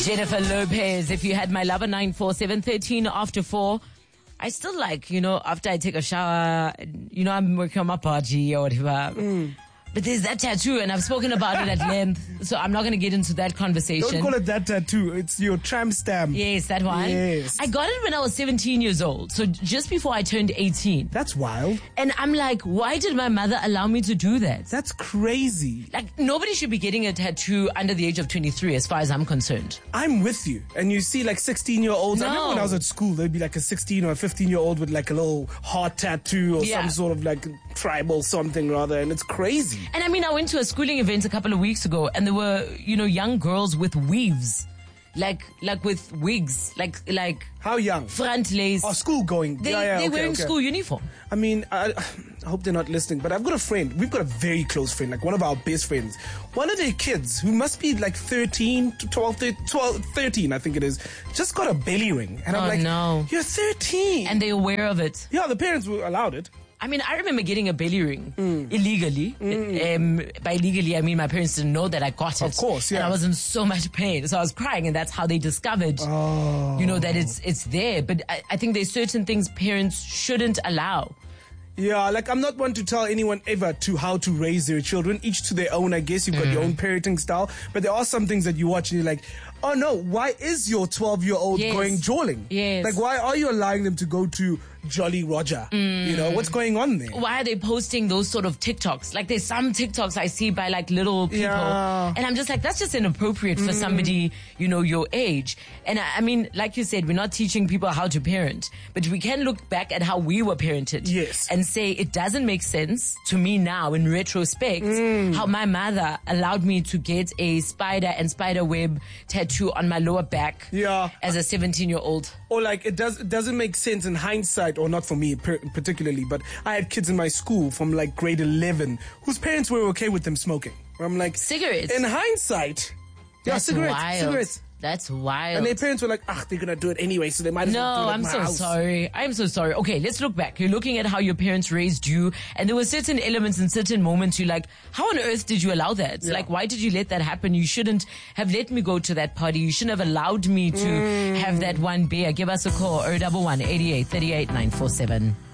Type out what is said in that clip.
Jennifer Lopez, if you had my lover, 94713 after 4. I still like, after I take a shower, I'm working on my party or whatever. But there's that tattoo, and I've spoken about it at length, so I'm not going to get into that conversation. Don't call it that tattoo. It's your tramp stamp. Yes, that one. Yes. I got it when I was 17 years old, so just before I turned 18. That's wild. And I'm like, why did my mother allow me to do that? That's crazy. Like, nobody should be getting a tattoo under the age of 23 as far as I'm concerned. I'm with you. And you see like 16-year-olds. No. I remember when I was at school, there'd be like a 16 or a 15-year-old with like a little heart tattoo or some sort of like tribal something rather, and it's crazy. And I mean, I went to a schooling event a couple of weeks ago, and there were, young girls with weaves. Like with wigs, like how young? Front lace. Oh, school going. They're wearing school uniform. I mean, I hope they're not listening, but I've got a friend. We've got a very close friend, like one of our best friends. One of their kids, who must be like 13 to 13, I think it is, just got a belly ring. And I'm like, no. You're 13. And they're aware of it. Yeah, the parents were allowed it. I mean, I remember getting a belly ring illegally. By illegally, I mean my parents didn't know that I got it. Of course, yeah. And I was in so much pain. So I was crying, and that's how they discovered, that it's there. But I think there's certain things parents shouldn't allow. Yeah, like I'm not one to tell anyone ever how to raise their children. Each to their own, I guess. You've got your own parenting style. But there are some things that you watch and you're like, oh no, why is your 12-year-old going jolling? Yes. Like, why are you allowing them to go to Jolly Roger? What's going on there? Why are they posting those sort of TikToks? Like, there's some TikToks I see by like little people. Yeah. And I'm just like, that's just inappropriate for somebody, your age. And I mean, like you said, we're not teaching people how to parent, but we can look back at how we were parented. Yes. And say it doesn't make sense to me now in retrospect how my mother allowed me to get a spider and spider web tattoo on my lower back as a 17-year-old. Or like it doesn't make sense in hindsight, or not for me particularly, but I had kids in my school from like grade 11 whose parents were okay with them smoking. Where I'm like, cigarettes. In hindsight, that's cigarettes. Wild. Cigarettes. That's wild. And their parents were like, they're going to do it anyway, so they might as well do it at my house. I'm so sorry. Okay, let's look back. You're looking at how your parents raised you, and there were certain elements and certain moments you're like, how on earth did you allow that? Yeah. Like, why did you let that happen? You shouldn't have let me go to that party. You shouldn't have allowed me to have that one beer. Give us a call, 011 88 38 947.